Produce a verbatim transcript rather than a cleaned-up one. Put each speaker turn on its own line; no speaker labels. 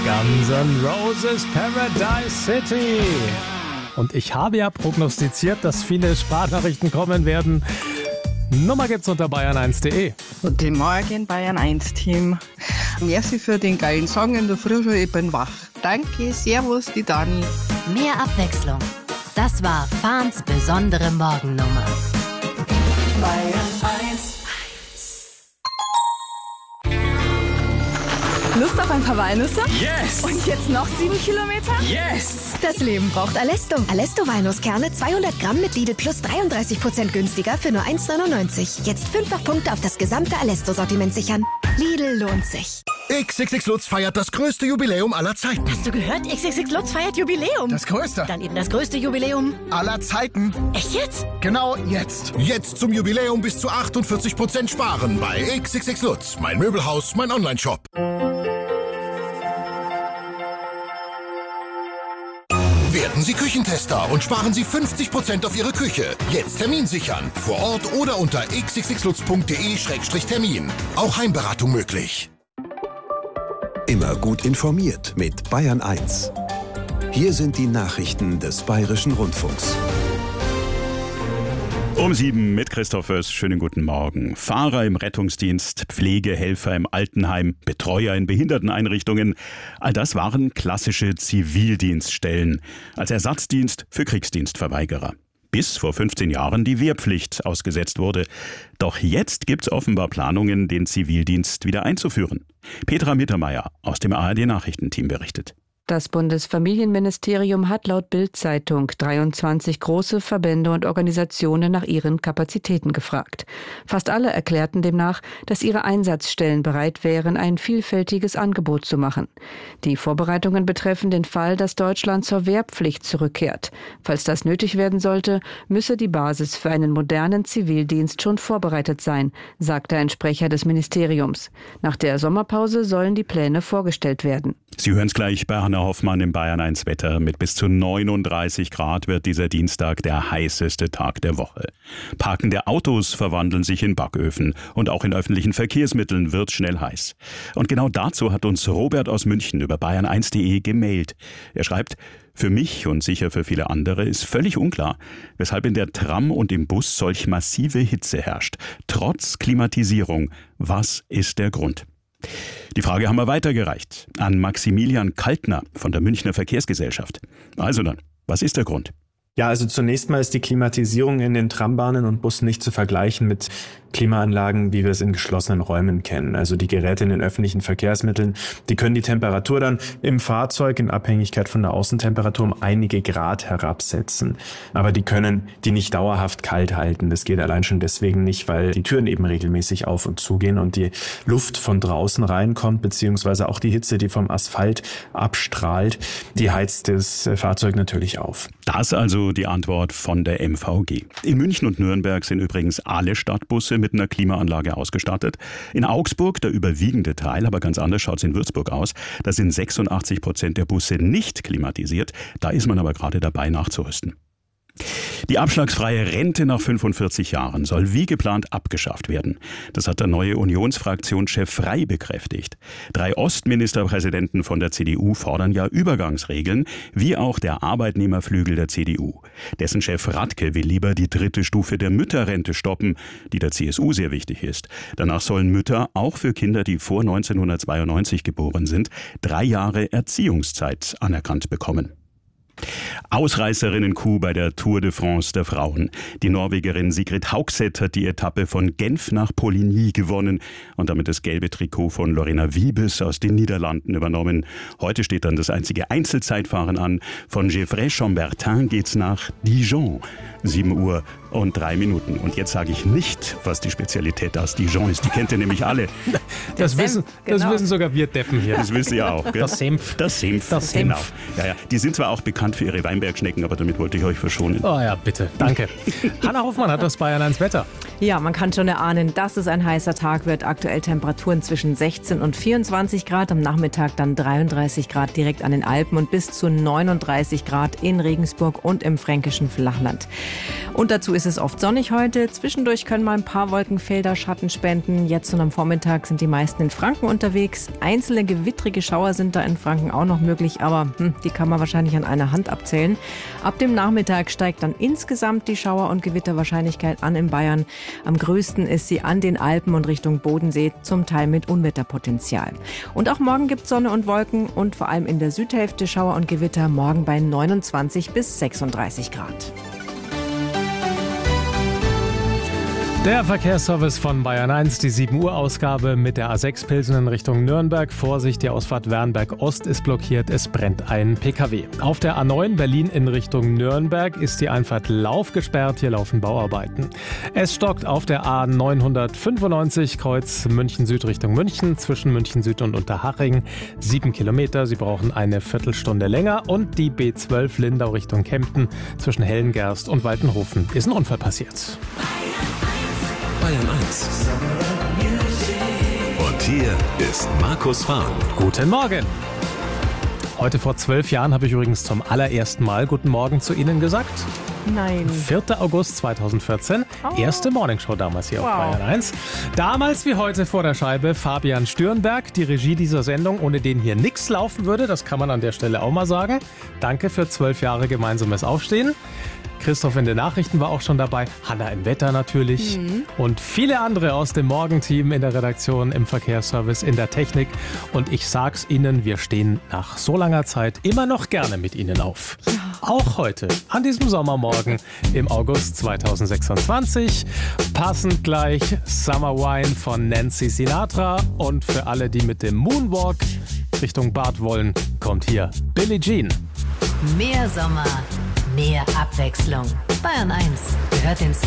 Guns N' Roses Paradise City. Und ich habe ja prognostiziert, dass viele Sprachnachrichten kommen werden. Nummer gibt's unter bayern eins punkt de.
Guten Morgen, Bayern eins Team. Merci für den geilen Song in der Früh, ich bin wach. Danke, servus, die Dani.
Mehr Abwechslung. Das war Fahns besondere Morgennummer.
Bayern eins. Lust auf ein paar Walnüsse?
Yes!
Und jetzt noch sieben Kilometer?
Yes!
Das Leben braucht Alesto. Alesto Walnusskerne zweihundert Gramm mit Lidl Plus dreiunddreißig Prozent günstiger für nur eins neunundneunzig. Jetzt fünffach Punkte auf das gesamte Alesto-Sortiment sichern. Lidl lohnt sich.
X X X Lutz feiert das größte Jubiläum aller Zeiten.
Hast du gehört? X X X Lutz feiert Jubiläum.
Das größte
Dann eben das größte Jubiläum
aller Zeiten.
Echt jetzt?
Genau jetzt. Jetzt zum Jubiläum bis zu achtundvierzig Prozent sparen bei X X X Lutz. Mein Möbelhaus, mein Onlineshop. Werden Sie Küchentester und sparen Sie fünfzig Prozent auf Ihre Küche. Jetzt Termin sichern. Vor Ort oder unter x x x lutz punkt de Schrägstrich Termin. Auch Heimberatung möglich.
Immer gut informiert mit Bayern eins. Hier sind die Nachrichten des Bayerischen Rundfunks.
Um sieben mit Christoph Föß. Schönen guten Morgen. Fahrer im Rettungsdienst, Pflegehelfer im Altenheim, Betreuer in Behinderteneinrichtungen. All das waren klassische Zivildienststellen als Ersatzdienst für Kriegsdienstverweigerer. Bis vor fünfzehn Jahren die Wehrpflicht ausgesetzt wurde. Doch jetzt gibt's offenbar Planungen, den Zivildienst wieder einzuführen. Petra Mittermeier aus dem A R D-Nachrichtenteam berichtet.
Das Bundesfamilienministerium hat laut Bild-Zeitung dreiundzwanzig große Verbände und Organisationen nach ihren Kapazitäten gefragt. Fast alle erklärten demnach, dass ihre Einsatzstellen bereit wären, ein vielfältiges Angebot zu machen. Die Vorbereitungen betreffen den Fall, dass Deutschland zur Wehrpflicht zurückkehrt. Falls das nötig werden sollte, müsse die Basis für einen modernen Zivildienst schon vorbereitet sein, sagte ein Sprecher des Ministeriums. Nach der Sommerpause sollen die Pläne vorgestellt werden.
Sie hören es gleich bei Hanna Hoffmann im Bayern eins Wetter. Mit bis zu neununddreißig Grad wird dieser Dienstag der heißeste Tag der Woche. Parkende Autos verwandeln sich in Backöfen und auch in öffentlichen Verkehrsmitteln wird schnell heiß. Und genau dazu hat uns Robert aus München über bayern eins punkt de gemailt. Er schreibt: Für mich und sicher für viele andere ist völlig unklar, weshalb in der Tram und im Bus solch massive Hitze herrscht. Trotz Klimatisierung. Was ist der Grund? Die Frage haben wir weitergereicht an Maximilian Kaltner von der Münchner Verkehrsgesellschaft. Also dann, was ist der Grund?
Ja, also zunächst mal ist die Klimatisierung in den Trambahnen und Bussen nicht zu vergleichen mit Klimaanlagen, wie wir es in geschlossenen Räumen kennen. Also die Geräte in den öffentlichen Verkehrsmitteln, die können die Temperatur dann im Fahrzeug in Abhängigkeit von der Außentemperatur um einige Grad herabsetzen. Aber die können die nicht dauerhaft kalt halten. Das geht allein schon deswegen nicht, weil die Türen eben regelmäßig auf und zugehen und die Luft von draußen reinkommt, beziehungsweise auch die Hitze, die vom Asphalt abstrahlt, die heizt das Fahrzeug natürlich auf.
Das also die Antwort von der M V G. In München und Nürnberg sind übrigens alle Stadtbusse mit einer Klimaanlage ausgestattet. In Augsburg der überwiegende Teil, aber ganz anders schaut es in Würzburg aus. Da sind sechsundachtzig Prozent der Busse nicht klimatisiert. Da ist man aber gerade dabei nachzurüsten. Die abschlagsfreie Rente nach fünfundvierzig Jahren soll wie geplant abgeschafft werden. Das hat der neue Unionsfraktionschef Frey bekräftigt. Drei Ostministerpräsidenten von der C D U fordern ja Übergangsregeln, wie auch der Arbeitnehmerflügel der C D U. Dessen Chef Radke will lieber die dritte Stufe der Mütterrente stoppen, die der C S U sehr wichtig ist. Danach sollen Mütter auch für Kinder, die vor neunzehnhundertzweiundneunzig geboren sind, drei Jahre Erziehungszeit anerkannt bekommen. Ausreißerinnen-Coup bei der Tour de France der Frauen. Die Norwegerin Sigrid Haugseth hat die Etappe von Genf nach Poligny gewonnen und damit das gelbe Trikot von Lorena Wiebes aus den Niederlanden übernommen. Heute steht dann das einzige Einzelzeitfahren an. Von Gevrey-Chambertin geht's nach Dijon. sieben Uhr und drei Minuten. Und jetzt sage ich nicht, was die Spezialität aus Dijon ist. Die kennt ihr nämlich alle.
Das, wissen, das
genau.
wissen sogar wir Deppen hier.
Das wisst ihr auch. Gell?
Das Senf.
Das Senf.
Das Senf.
Genau. Ja, ja. Die sind zwar auch bekannt für ihre Weinbergschnecken, aber damit wollte ich euch verschonen.
Oh ja, bitte. Danke. Hanna Hoffmann hat das Bayern eins Wetter.
Ja, man kann schon erahnen, dass es ein heißer Tag wird. Aktuell Temperaturen zwischen sechzehn und vierundzwanzig Grad. Am Nachmittag dann dreiunddreißig Grad direkt an den Alpen und bis zu neununddreißig Grad in Regensburg und im fränkischen Flachland. Und dazu ist
ist es oft sonnig heute. Zwischendurch können mal ein paar Wolkenfelder Schatten spenden. Jetzt und am Vormittag sind die meisten in Franken unterwegs. Einzelne gewittrige Schauer sind da in Franken auch noch möglich, aber hm, die kann man wahrscheinlich an einer Hand abzählen. Ab dem Nachmittag steigt dann insgesamt die Schauer- und Gewitterwahrscheinlichkeit an in Bayern. Am größten ist sie an den Alpen und Richtung Bodensee, zum Teil mit Unwetterpotenzial. Und auch morgen gibt es Sonne und Wolken und vor allem in der Südhälfte Schauer und Gewitter, morgen bei neunundzwanzig bis sechsunddreißig Grad.
Der Verkehrsservice von Bayern eins, die sieben Uhr Ausgabe mit der A sechs Pilsen in Richtung Nürnberg. Vorsicht, die Ausfahrt Wernberg Ost ist blockiert, es brennt ein P K W. Auf der A neun Berlin in Richtung Nürnberg ist die Einfahrt Lauf gesperrt, hier laufen Bauarbeiten. Es stockt auf der A neunhundertfünfundneunzig Kreuz München Süd Richtung München, zwischen München Süd und Unterhaching. Sieben Kilometer, Sie brauchen eine Viertelstunde länger. Und die B zwölf Lindau Richtung Kempten, zwischen Hellengerst und Waltenhofen ist ein Unfall passiert.
Bayern eins. Und hier ist Markus Fahren.
Guten Morgen. Heute vor zwölf Jahren habe ich übrigens zum allerersten Mal Guten Morgen zu Ihnen gesagt.
Nein.
vierter August zweitausendvierzehn, oh. Erste Morningshow damals hier wow. auf Bayern eins. Damals wie heute vor der Scheibe Fabian Stürnberg, die Regie dieser Sendung, ohne den hier nichts laufen würde. Das kann man an der Stelle auch mal sagen. Danke für zwölf Jahre gemeinsames Aufstehen. Christoph in den Nachrichten war auch schon dabei, Hanna im Wetter natürlich mhm. und viele andere aus dem Morgenteam in der Redaktion, im Verkehrsservice, in der Technik. Und ich sag's Ihnen, wir stehen nach so langer Zeit immer noch gerne mit Ihnen auf. Ja. Auch heute, an diesem Sommermorgen im August zweitausendsechsundzwanzig. Passend gleich Summer Wine von Nancy Sinatra. Und für alle, die mit dem Moonwalk Richtung Bad wollen, kommt hier Billie Jean.
Mehr Sommer, mehr Abwechslung. Bayern eins gehört ins